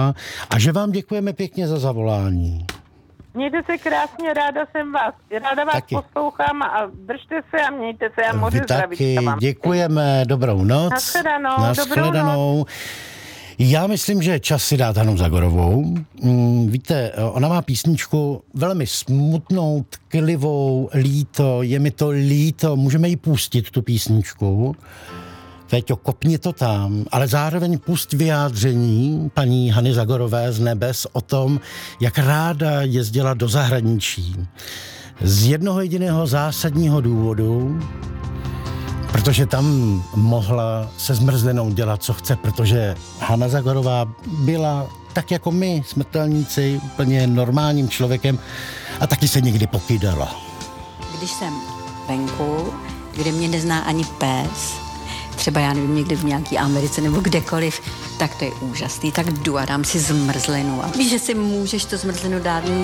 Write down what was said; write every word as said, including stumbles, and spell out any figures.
Zagarová a že vám děkujeme pěkně za zavolání. Mějte se krásně, ráda jsem vás, ráda vás taky poslouchám a držte se a mějte se a moře zdraví. Děkujeme, dobrou noc. Nashledanou, Nashledanou. Já myslím, že je čas si dát Hanu Zagorovou. Víte, ona má písničku velmi smutnou, tklivou, líto, je mi to líto, můžeme jí pustit, tu písničku. Péťo, kopni to tam, ale zároveň pust vyjádření paní Hany Zagorové z Nebes o tom, jak ráda jezdila do zahraničí. Z jednoho jediného zásadního důvodu, protože tam mohla se zmrzlinou dělat, co chce, protože Hana Zagorová byla tak jako my, smrtelníci, úplně normálním člověkem a taky se někdy pokydala. Když jsem venku, kde mě nezná ani pes, třeba já nevím, někde v nějaký Americe nebo kdekoliv, tak to je úžasný. Tak jdu a dám si zmrzlinu. A víš, že si můžeš tu zmrzlinu dát